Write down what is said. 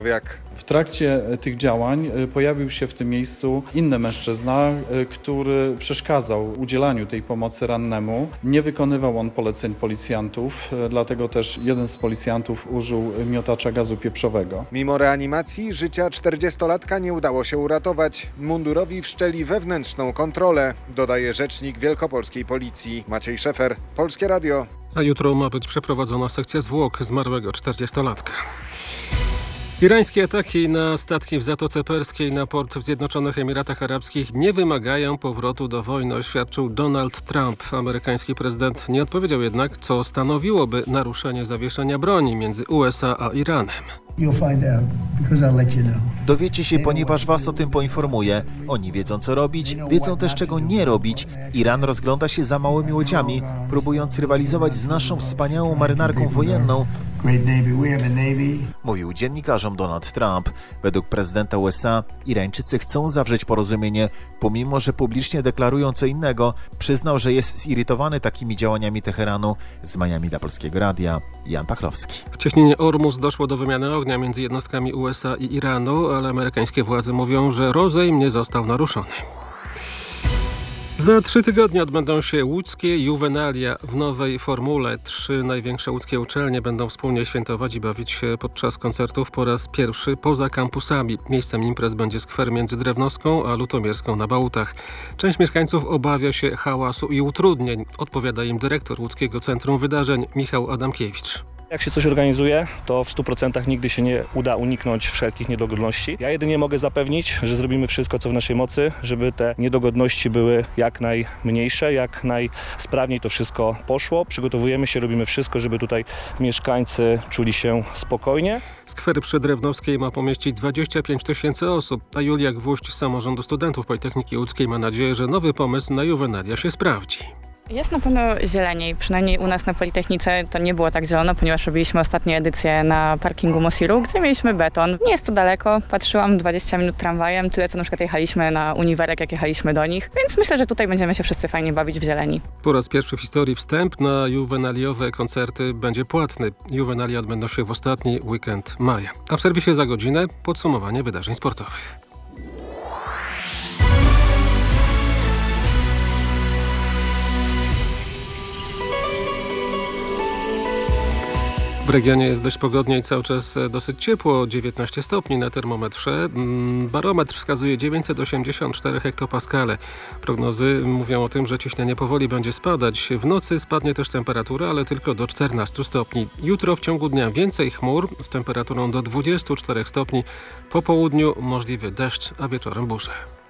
W trakcie tych działań pojawił się w tym miejscu inny mężczyzna, który przeszkadzał udzielaniu tej pomocy rannemu. Nie wykonywał on poleceń policjantów, dlatego też jeden z policjantów użył miotacza gazu pieprzowego. Mimo reanimacji życia 40-latka nie udało się uratować. Mundurowi wszczęli wewnętrzną kontrolę, dodaje rzecznik wielkopolskiej policji Maciej Szefer, Polskie Radio. A jutro ma być przeprowadzona sekcja zwłok zmarłego 40-latka. Irańskie ataki na statki w Zatoce Perskiej na port w Zjednoczonych Emiratach Arabskich nie wymagają powrotu do wojny, oświadczył Donald Trump. Amerykański prezydent nie odpowiedział jednak, co stanowiłoby naruszenie zawieszenia broni między USA a Iranem. Dowiecie się, ponieważ was o tym poinformuję. Oni wiedzą, co robić, wiedzą też, czego nie robić. Iran rozgląda się za małymi łodziami, próbując rywalizować z naszą wspaniałą marynarką wojenną, mówił dziennikarzom Donald Trump. Według prezydenta USA Irańczycy chcą zawrzeć porozumienie, pomimo że publicznie deklarują co innego. Przyznał, że jest zirytowany takimi działaniami Teheranu. Z Miami dla Polskiego Radia, Jan Pachlowski. W cieśninie Ormus doszło do wymiany ognia między jednostkami USA i Iranu, ale amerykańskie władze mówią, że rozejm nie został naruszony. Za 3 tygodnie odbędą się łódzkie Juvenalia w nowej formule. 3 największe łódzkie uczelnie będą wspólnie świętować i bawić się podczas koncertów po raz pierwszy poza kampusami. Miejscem imprez będzie skwer między Drewnowską a Lutomierską na Bałutach. Część mieszkańców obawia się hałasu i utrudnień. Odpowiada im dyrektor Łódzkiego Centrum Wydarzeń Michał Adamkiewicz. Jak się coś organizuje, to w 100% nigdy się nie uda uniknąć wszelkich niedogodności. Ja jedynie mogę zapewnić, że zrobimy wszystko, co w naszej mocy, żeby te niedogodności były jak najmniejsze, jak najsprawniej to wszystko poszło. Przygotowujemy się, robimy wszystko, żeby tutaj mieszkańcy czuli się spokojnie. Skwer przy Drewnowskiej ma pomieścić 25 000 osób, a Julia Gwóźdź z Samorządu Studentów Politechniki Łódzkiej ma nadzieję, że nowy pomysł na Juvenalia się sprawdzi. Jest na pewno zieleniej, przynajmniej u nas na Politechnice to nie było tak zielono, ponieważ robiliśmy ostatnie edycje na parkingu Mosiru, gdzie mieliśmy beton. Nie jest to daleko, patrzyłam 20 minut tramwajem, tyle co na przykład jechaliśmy na Uniwerek, jak jechaliśmy do nich, więc myślę, że tutaj będziemy się wszyscy fajnie bawić w zieleni. Po raz pierwszy w historii wstęp na juwenaliowe koncerty będzie płatny. Juvenalia odbędą się w ostatni weekend maja. A w serwisie Za godzinę podsumowanie wydarzeń sportowych. W regionie jest dość pogodnie i cały czas dosyć ciepło, 19 stopni na termometrze. Barometr wskazuje 984 hektopaskale. Prognozy mówią o tym, że ciśnienie powoli będzie spadać. W nocy spadnie też temperatura, ale tylko do 14 stopni. Jutro w ciągu dnia więcej chmur z temperaturą do 24 stopni. Po południu możliwy deszcz, a wieczorem burze.